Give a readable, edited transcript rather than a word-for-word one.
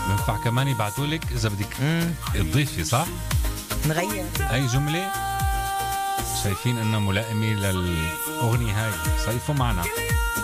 بنفع كمان يبعتولك إذا بدك تضيفي، صح؟ نغير أي جملة شايفين إنها ملائمة للأغنية هاي، صيفوا معنا.